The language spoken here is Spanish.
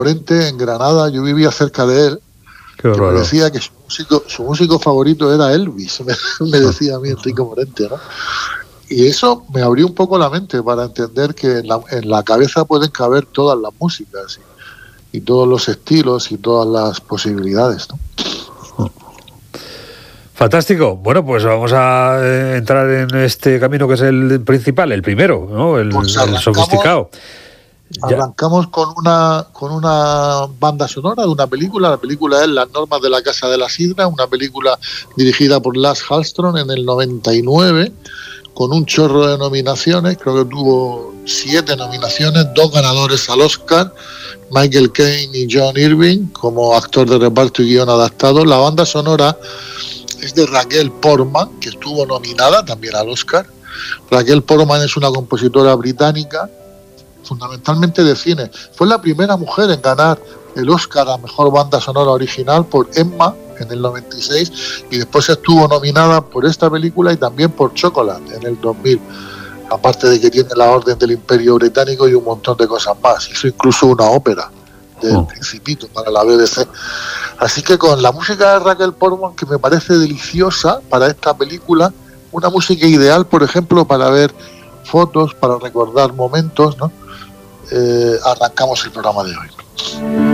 Morente, en Granada, yo vivía cerca de él, Qué que me bárbaro. decía que su músico favorito era Elvis, me decía a mí Enrique Morente, ¿no? Y eso me abrió un poco la mente para entender que en la cabeza pueden caber todas las músicas y todos los estilos y todas las posibilidades, ¿no? Fantástico. Bueno, pues vamos a entrar en este camino que es el principal, el primero, ¿no? Pues El sofisticado. arrancamos con una banda sonora de una película. La película es Las normas de la Casa de la Sidra, una película dirigida por Lars Hallström en el 99, con un chorro de nominaciones. Creo que tuvo 7 nominaciones, 2 ganadores al Oscar, Michael Caine y John Irving como actor de reparto y guión adaptado. La banda sonora es de Raquel Portman, que estuvo nominada también al Oscar. Raquel Portman es una compositora británica, fundamentalmente de cine. Fue la primera mujer en ganar el Oscar a Mejor Banda Sonora Original por Emma en el 96, y después estuvo nominada por esta película y también por Chocolate en el 2000. Aparte de que tiene la Orden del Imperio Británico y un montón de cosas más. Hizo incluso una ópera del Principito para la BBC. Así que con la música de Raquel Portman, que me parece deliciosa para esta película, una música ideal, por ejemplo, para ver fotos, para recordar momentos, ¿no? Arrancamos el programa de hoy.